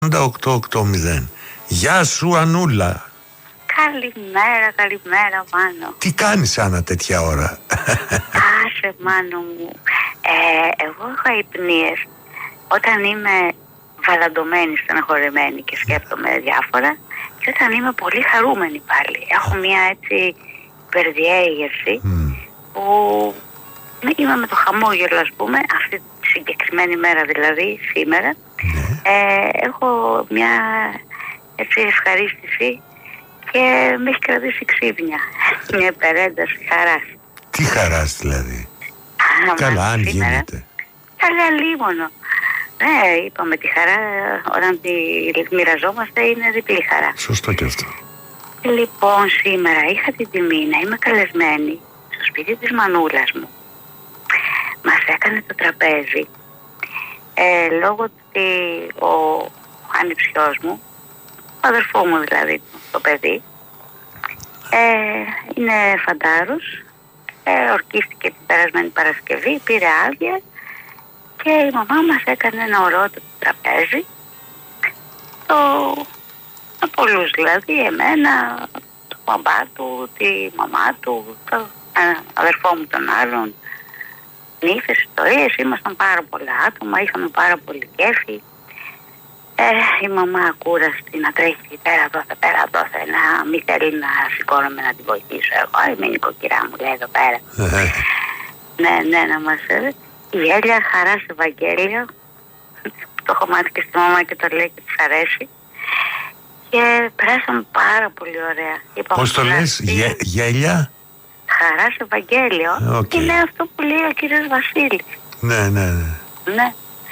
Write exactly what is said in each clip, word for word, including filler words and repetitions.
οκτώ οχτώ. Γεια σου Ανούλα. Καλημέρα, καλημέρα Μάνο. Τι κάνεις Άννα τέτοια ώρα? Άσε Μάνο μου. ε, Εγώ έχω αϊπνίες όταν είμαι βαλαντωμένη, στεναχωρεμένη και σκέφτομαι διάφορα, και όταν είμαι πολύ χαρούμενη πάλι. Έχω μια έτσι υπερδιέγερση mm. που είμαι με το χαμόγελο, ας πούμε, αυτή τη συγκεκριμένη μέρα, δηλαδή σήμερα. mm. ε, Έχω μια έτσι ευχαρίστηση και με έχει κρατήσει ξύπνια. Μια υπερένταση χαράς. Τι χαράς δηλαδή? Α, καλά, αν σήμερα γίνεται. Καλά, λίμωνο. Ναι, είπαμε, τη χαρά όταν τη μοιραζόμαστε είναι διπλή χαρά. Σωστό και αυτό. Λοιπόν, σήμερα είχα την τιμή να είμαι καλεσμένη στο σπίτι της μανούλας μου. Μας έκανε το τραπέζι ε, λόγω ότι ο ανιψιός μου, ο αδερφό μου δηλαδή, το παιδί, ε, είναι φαντάρος, ε, ορκίστηκε την περασμένη Παρασκευή, πήρε άδεια και η μαμά μας έκανε ένα ωραίο τραπέζι, το, με πολλούς δηλαδή, εμένα, το μπαμπά του, τη μαμά του, το ε, αδερφό μου τον άλλον, νύφες, ιστορίες, ήμασταν πάρα πολλά άτομα, είχαμε πάρα πολύ κέφι. Ε, η μαμά κούραστη να τρέχει πέρα δόθε, πέρα δόθε, να μην θέλει να σηκώνομαι να την βοηθήσω εγώ. Είμαι η νοικοκυρά μου, λέει εδώ πέρα. ναι, ναι, να μας έδωσε. Η Έλια Χαράς Ευαγγέλιο, το έχω μάθει και στη μαμά και το λέει και της αρέσει. Και περάσαμε πάρα πολύ ωραία. Πώς το λες, γε, Γέλια? Χαράς Ευαγγέλιο, okay. Είναι αυτό που λέει ο κύριος Βασίλης. Ναι, ναι, ναι. Ναι.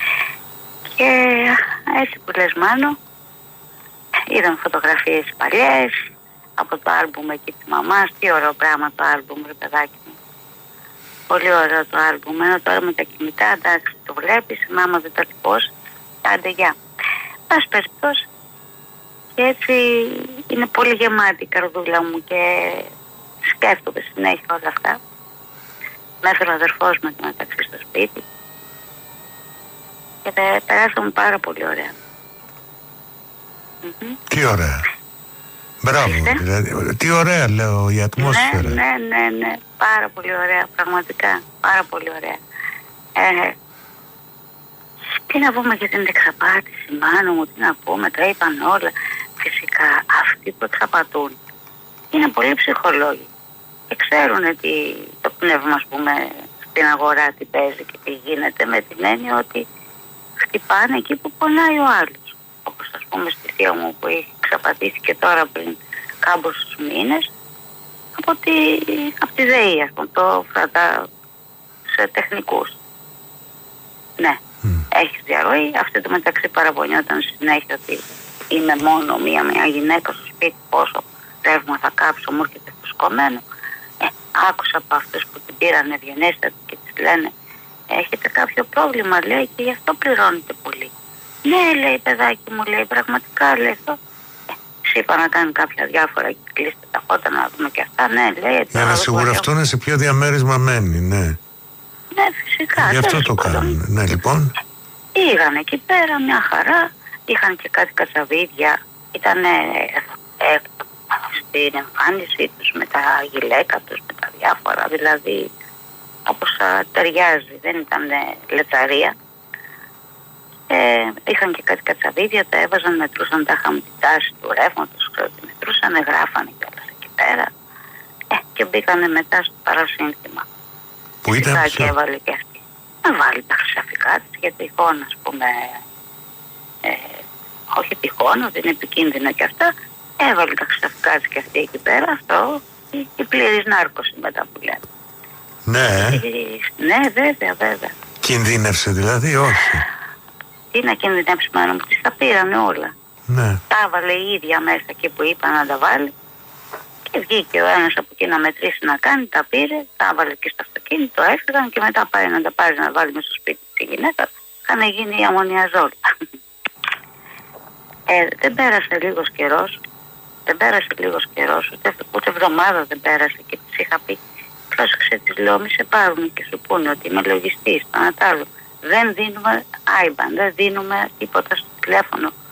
Και έτσι που λες Μάνο, είδαμε φωτογραφίες παλιές από το άλμπουμ εκεί της μαμάς. Τι ωραίο πράγμα το άλμπουμ, ρε παιδάκι μου. Πολύ ωραίο το άλμπουμ. Ένα τώρα με τα κινητά, εντάξει, το βλέπεις, μάμα δεν το τυπώσει, άντε γεια. Πας περιπτώσει. Και έτσι είναι πολύ γεμάτη η καρδούλα μου και σκέφτομαι συνέχεια όλα αυτά. Με έφερε ο αδερφός μου και μεταξύ στο σπίτι. Και περάσαμε πάρα πολύ ωραία. Τι ωραία. Μπράβο, δηλαδή. Τι ωραία, λέω, η ατμόσφαιρα. Ναι, ναι, ναι, ναι. Πάρα πολύ ωραία, πραγματικά. Πάρα πολύ ωραία. Ε, τι να πούμε για την εξαπάτηση, μάνο μου, τι να πούμε, τα είπαν όλα. Φυσικά, αυτοί που εξαπατούν είναι πολλοί ψυχολόγοι. Και ξέρουν ότι το πνεύμα, ας πούμε, στην αγορά τι παίζει και τι γίνεται, με την έννοια ότι χτυπάνε εκεί που πονάει ο άλλος. Όπως ας πούμε στη θεία μου που έχει ξαπατήθηκε τώρα πριν κάμποσους μήνες από τη, από τη ΔΕΗ, ας πούμε, το φρατά σε τεχνικούς. Ναι, mm. έχει διαρροή. Αυτή το μεταξύ παραπονιόταν συνέχεια ότι είμαι μόνο μία, μία γυναίκα στο σπίτι, πόσο ρεύμα θα κάψω, μου έρχεται φουσκωμένο. Ε, άκουσα από αυτούς που την πήραν ευγενέστατη και της λένε έχετε κάποιο πρόβλημα, λέει, και γι' αυτό πληρώνετε πολύ. Ναι, λέει, παιδάκι μου, λέει, πραγματικά, λέει αυτό. Ε, είπα να κάνει κάποια διάφορα και κλείστε τα φώτα να δούμε και αυτά. Ναι, λέει. Για να σιγουρευτούν σε ποιο διαμέρισμα μένει, ναι. Ναι, φυσικά. Γι' αυτό το κάνουν. Ναι, λοιπόν. Πήγαν εκεί πέρα, μια χαρά. Είχαν και κάτι κατσαβίδια. Ήταν ε, ε, στην εμφάνισή τους με τα γυλαίκα τους, με τα διάφορα, δηλαδή όπως α, ταιριάζει, δεν ήταν ε, λετσαρία. Ε, είχαν και κάτι κατσαβίδια, τα έβαζαν, μετρούσαν, τα είχαν την τάση του ρεύματος, ξέρω τι μετρούσαν, γράφανε κιόλας εκεί πέρα. Ε, και μπήκανε μετά στο παρασύνθημα. Που ήταν ποιο? Και έβαλε και αυτή. Να βάλει τα χρυσαφικά της για τυχόν, ας πούμε, ε, όχι τυχόν, ότι είναι επικίνδυνα και αυτά. Έβαλε τα χρυσαφικά της και αυτή εκεί πέρα, αυτό, η, η πλήρης νάρκωση μετά που λένε. Ναι. Ναι, βέβαια, βέβαια. Κινδύνευσε δηλαδή, όχι? Τι να κινδυνεύσει, μάνα μου, τις τα πήρανε όλα. Ναι. Τα έβαλε η ίδια μέσα εκεί που είπα να τα βάλει. Και βγήκε ο ένας από εκεί να μετρήσει να κάνει, τα πήρε, τα έβαλε και στο αυτοκίνητο, έφυγαν και μετά πάει να τα πάρει να βάλει μέσα στο σπίτι τη γυναίκα. Είχαν γίνει η αμμονιαζόλ. ε, δεν πέρασε λίγος καιρός, δεν πέρασε λίγος καιρός, ούτε, ούτε εβδομάδα δεν πέρασε και της είχα πει. Πρόσεξε, της λέω, μη σε πάρουν και σου πούνε ότι είμαι λογιστής, το Ανατάλλο. Δεν δίνουμε άιμπαν, δεν δίνουμε τίποτα στο τηλέφωνο.